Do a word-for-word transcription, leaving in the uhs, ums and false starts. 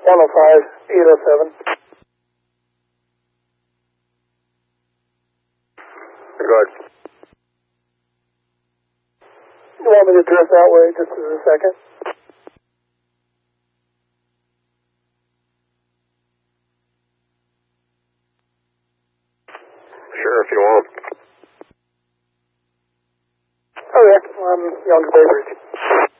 one oh five, eight oh seven. Good. You want me to drift that way just as a second? Sure, if you want. Okay, I'm Young's Bay Bridge.